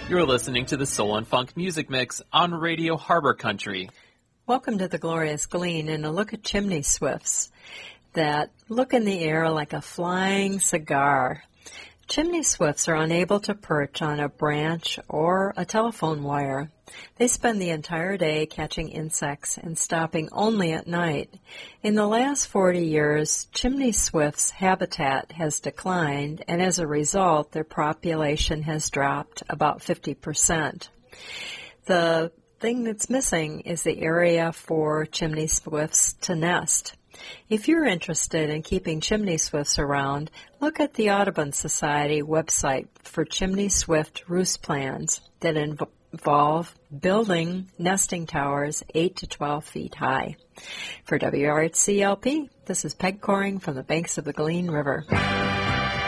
You're listening to the Soul and Funk Music Mix on Radio Harbor Country. Welcome to the Glorious Glean and a look at chimney swifts that look in the air like a flying cigar. Chimney swifts are unable to perch on a branch or a telephone wire. They spend the entire day catching insects and stopping only at night. In the last 40 years, chimney swifts' habitat has declined, and as a result, their population has dropped about 50%. The thing that's missing is the area for chimney swifts to nest. If you're interested in keeping chimney swifts around, look at the Audubon Society website for chimney swift roost plans that involve building nesting towers 8 to 12 feet high. For WRHC-LP, this is Peg Coring from the banks of the Glean River.